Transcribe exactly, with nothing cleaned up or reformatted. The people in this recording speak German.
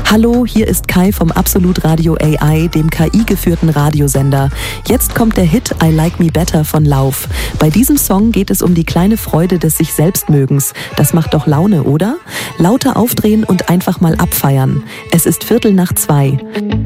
Hallo, hier ist Kai vom Absolut Radio A I, dem K I-geführten Radiosender. Jetzt kommt der Hit I Like Me Better von Lauf. Bei diesem Song geht es um die kleine Freude des sich Selbstmögens. Das macht doch Laune, oder? Lauter aufdrehen und einfach mal abfeiern. Es ist Viertel nach zwei.